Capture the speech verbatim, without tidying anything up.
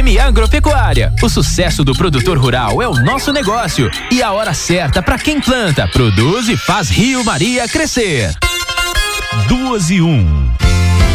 M Agropecuária. O sucesso do produtor rural é o nosso negócio e a hora certa para quem planta, produz e faz Rio Maria crescer. Duas e um.